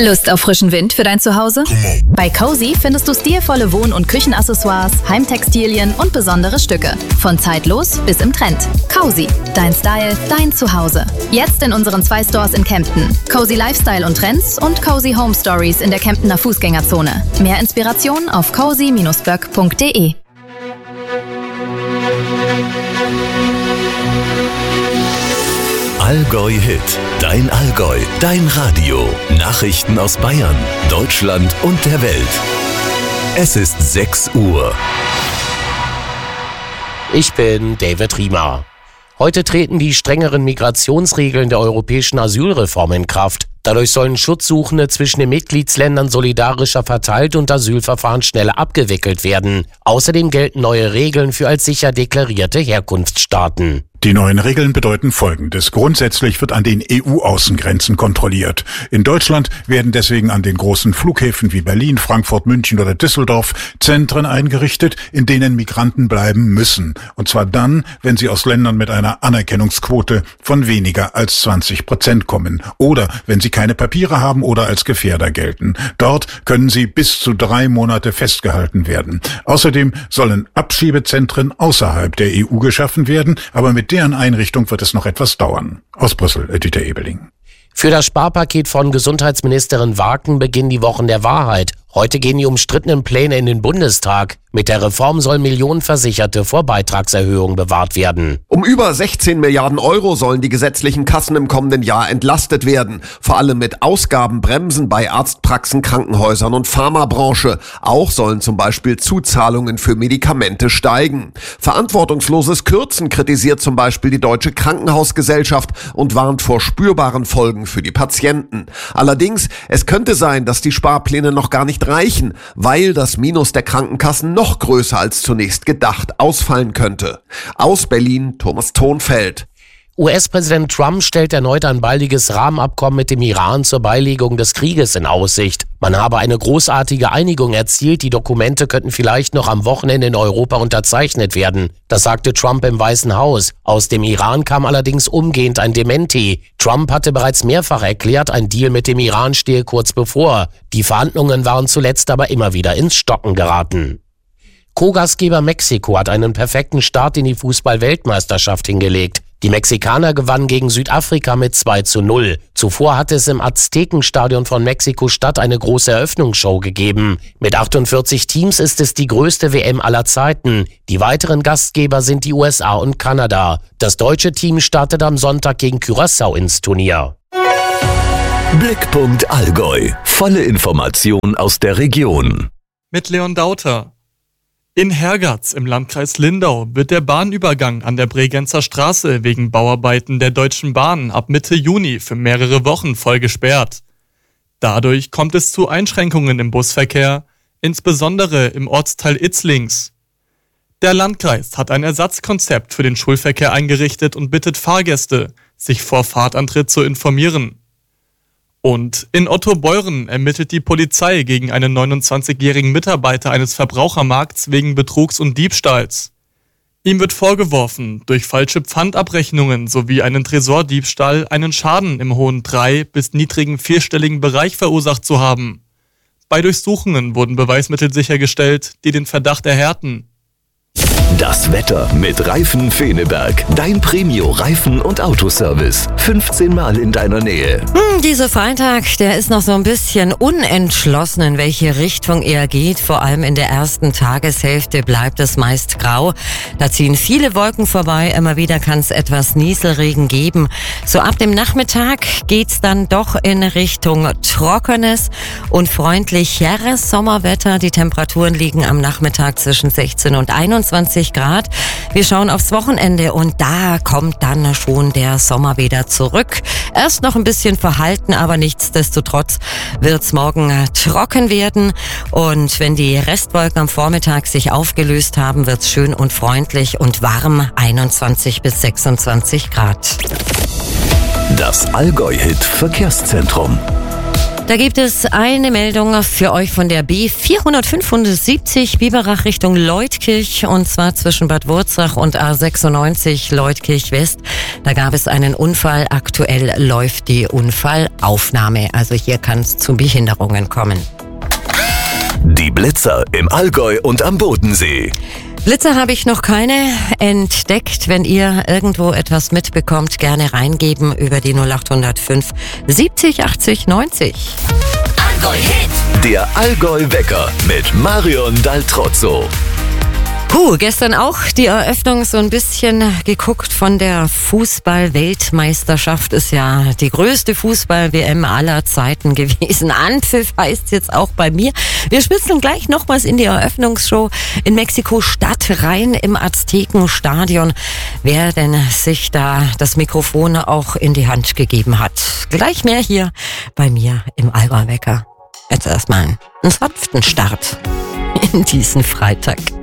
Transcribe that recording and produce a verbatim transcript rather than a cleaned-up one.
Lust auf frischen Wind für dein Zuhause? Bei Cozy findest du stilvolle Wohn- und Küchenaccessoires, Heimtextilien und besondere Stücke. Von zeitlos bis im Trend. Cozy, dein Style, dein Zuhause. Jetzt in unseren zwei Stores in Kempten. Cozy Lifestyle und Trends und Cozy Home Stories in der Kemptener Fußgängerzone. Mehr Inspiration auf cozy Bindestrich böck Punkt de. Allgäu Hit, dein Allgäu, dein Radio. Nachrichten aus Bayern, Deutschland und der Welt. Es ist sechs Uhr. Ich bin David Riemer. Heute treten die strengeren Migrationsregeln der europäischen Asylreform in Kraft. Dadurch sollen Schutzsuchende zwischen den Mitgliedsländern solidarischer verteilt und Asylverfahren schneller abgewickelt werden. Außerdem gelten neue Regeln für als sicher deklarierte Herkunftsstaaten. Die neuen Regeln bedeuten Folgendes. Grundsätzlich wird an den E U-Außengrenzen kontrolliert. In Deutschland werden deswegen an den großen Flughäfen wie Berlin, Frankfurt, München oder Düsseldorf Zentren eingerichtet, in denen Migranten bleiben müssen. Und zwar dann, wenn sie aus Ländern mit einer Anerkennungsquote von weniger als zwanzig Prozent kommen oder wenn sie keine Papiere haben oder als Gefährder gelten. Dort können sie bis zu drei Monate festgehalten werden. Außerdem sollen Abschiebezentren außerhalb der E U geschaffen werden, aber mit deren Einrichtung wird es noch etwas dauern. Aus Brüssel, Dieter Ebeling. Für das Sparpaket von Gesundheitsministerin Waken beginnen die Wochen der Wahrheit. Heute gehen die umstrittenen Pläne in den Bundestag. Mit der Reform sollen Millionen Versicherte vor Beitragserhöhungen bewahrt werden. Um über sechzehn Milliarden Euro sollen die gesetzlichen Kassen im kommenden Jahr entlastet werden. Vor allem mit Ausgabenbremsen bei Arztpraxen, Krankenhäusern und Pharmabranche. Auch sollen zum Beispiel Zuzahlungen für Medikamente steigen. Verantwortungsloses Kürzen kritisiert zum Beispiel die Deutsche Krankenhausgesellschaft und warnt vor spürbaren Folgen für die Patienten. Allerdings, es könnte sein, dass die Sparpläne noch gar nicht reichen, weil das Minus der Krankenkassen noch größer als zunächst gedacht ausfallen könnte. Aus Berlin, Thomas Thonfeld. U S-Präsident Trump stellt erneut ein baldiges Rahmenabkommen mit dem Iran zur Beilegung des Krieges in Aussicht. Man habe eine großartige Einigung erzielt, die Dokumente könnten vielleicht noch am Wochenende in Europa unterzeichnet werden. Das sagte Trump im Weißen Haus. Aus dem Iran kam allerdings umgehend ein Dementi. Trump hatte bereits mehrfach erklärt, ein Deal mit dem Iran stehe kurz bevor. Die Verhandlungen waren zuletzt aber immer wieder ins Stocken geraten. Co-Gastgeber Mexiko hat einen perfekten Start in die Fußball-Weltmeisterschaft hingelegt. Die Mexikaner gewannen gegen Südafrika mit zwei zu null. Zuvor hatte es im Aztekenstadion von Mexiko-Stadt eine große Eröffnungsshow gegeben. Mit achtundvierzig Teams ist es die größte W M aller Zeiten. Die weiteren Gastgeber sind die U S A und Kanada. Das deutsche Team startet am Sonntag gegen Curaçao ins Turnier. Blickpunkt Allgäu. Volle Information aus der Region. Mit Leon Dauter. In Hergatz im Landkreis Lindau wird der Bahnübergang an der Bregenzer Straße wegen Bauarbeiten der Deutschen Bahn ab Mitte Juni für mehrere Wochen voll gesperrt. Dadurch kommt es zu Einschränkungen im Busverkehr, insbesondere im Ortsteil Itzlings. Der Landkreis hat ein Ersatzkonzept für den Schulverkehr eingerichtet und bittet Fahrgäste, sich vor Fahrtantritt zu informieren. Und in Ottobeuren ermittelt die Polizei gegen einen neunundzwanzigjährigen Mitarbeiter eines Verbrauchermarkts wegen Betrugs und Diebstahls. Ihm wird vorgeworfen, durch falsche Pfandabrechnungen sowie einen Tresordiebstahl einen Schaden im hohen drei- bis niedrigen vierstelligen Bereich verursacht zu haben. Bei Durchsuchungen wurden Beweismittel sichergestellt, die den Verdacht erhärten. Das Wetter mit Reifen Feneberg. Dein Premio-Reifen- und Autoservice. fünfzehn Mal in deiner Nähe. Hm, dieser Freitag, der ist noch so ein bisschen unentschlossen, in welche Richtung er geht. Vor allem in der ersten Tageshälfte bleibt es meist grau. Da ziehen viele Wolken vorbei. Immer wieder kann es etwas Nieselregen geben. So ab dem Nachmittag geht's dann doch in Richtung trockenes und freundlicheres Sommerwetter. Die Temperaturen liegen am Nachmittag zwischen sechzehn und einundzwanzig Grad. Wir schauen aufs Wochenende und da kommt dann schon der Sommer wieder zurück. Erst noch ein bisschen verhalten, aber nichtsdestotrotz wird's morgen trocken werden. Und wenn die Restwolken am Vormittag sich aufgelöst haben, wird's schön und freundlich und warm, einundzwanzig bis sechsundzwanzig Grad. Das Allgäu-Hit Verkehrszentrum. Da gibt es eine Meldung für euch von der B vierhundertfünfundsiebzig Biberach Richtung Leutkirch und zwar zwischen Bad Wurzach und A sechsundneunzig Leutkirch West. Da gab es einen Unfall. Aktuell läuft die Unfallaufnahme. Also hier kann es zu Behinderungen kommen. Die Blitzer im Allgäu und am Bodensee. Blitzer habe ich noch keine entdeckt. Wenn ihr irgendwo etwas mitbekommt, gerne reingeben über die null acht null fünf siebzig achtzig neunzig. Allgäu Hit. Der Allgäu-Wecker mit Marion Daltrozzo. Puh, gestern auch die Eröffnung so ein bisschen geguckt von der Fußball-Weltmeisterschaft. Ist ja die größte Fußball-W M aller Zeiten gewesen. Anpfiff heißt jetzt auch bei mir. Wir spitzeln gleich nochmals in die Eröffnungsshow in Mexiko-Stadt rein im Aztekenstadion, wer denn sich da das Mikrofon auch in die Hand gegeben hat. Gleich mehr hier bei mir im Allgäu-Wecker. Jetzt erstmal einen sanften Start in diesen Freitag.